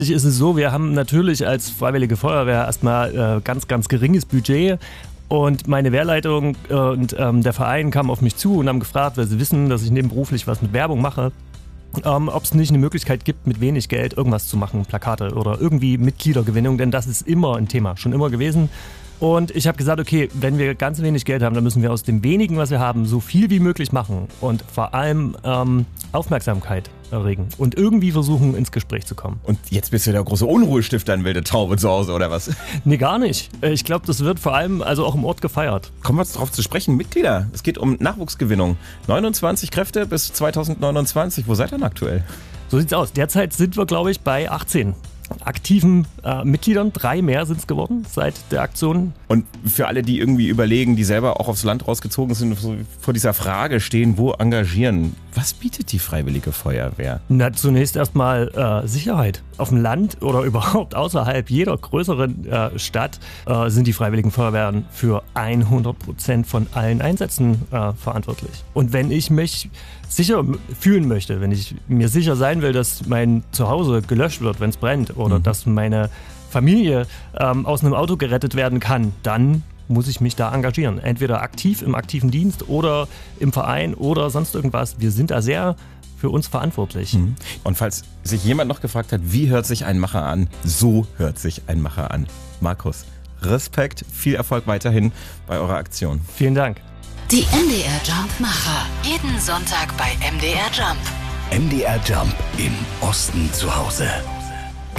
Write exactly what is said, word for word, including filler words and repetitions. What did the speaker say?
Ist es so, wir haben natürlich als Freiwillige Feuerwehr erstmal äh, ganz, ganz geringes Budget. Und meine Wehrleitung äh, und ähm, der Verein kamen auf mich zu und haben gefragt, weil sie wissen, dass ich nebenberuflich was mit Werbung mache, ähm, ob es nicht eine Möglichkeit gibt, mit wenig Geld irgendwas zu machen, Plakate oder irgendwie Mitgliedergewinnung, denn das ist immer ein Thema, schon immer gewesen. Und ich habe gesagt, okay, wenn wir ganz wenig Geld haben, dann müssen wir aus dem wenigen, was wir haben, so viel wie möglich machen und vor allem ähm, Aufmerksamkeit erregen und irgendwie versuchen, ins Gespräch zu kommen. Und jetzt bist du der große Unruhestifter in Wilde Taube zu Hause, oder was? Nee, gar nicht. Ich glaube, das wird vor allem also auch im Ort gefeiert. Kommen wir jetzt darauf zu sprechen, Mitglieder. Es geht um Nachwuchsgewinnung. neunundzwanzig Kräfte bis zweitausendneunundzwanzig. Wo seid ihr denn aktuell? So sieht's aus. Derzeit sind wir, glaube ich, bei achtzehn aktiven äh, Mitgliedern. Drei mehr sind es geworden seit der Aktion. Und für alle, die irgendwie überlegen, die selber auch aufs Land rausgezogen sind, so vor dieser Frage stehen, wo engagieren? Was bietet die Freiwillige Feuerwehr? Na, zunächst erstmal äh, Sicherheit. Auf dem Land oder überhaupt außerhalb jeder größeren äh, Stadt äh, sind die Freiwilligen Feuerwehren für hundert Prozent von allen Einsätzen äh, verantwortlich. Und wenn ich mich sicher fühlen möchte, wenn ich mir sicher sein will, dass mein Zuhause gelöscht wird, wenn es brennt, oder mhm. dass meine Familie ähm, aus einem Auto gerettet werden kann, dann muss ich mich da engagieren. Entweder aktiv im aktiven Dienst oder im Verein oder sonst irgendwas. Wir sind da sehr für uns verantwortlich. Mhm. Und falls sich jemand noch gefragt hat, wie hört sich ein Macher an? So hört sich ein Macher an. Markus, Respekt, viel Erfolg weiterhin bei eurer Aktion. Vielen Dank. Die M D R Jump Macher. Jeden Sonntag bei M D R Jump. M D R Jump im Osten zu Hause.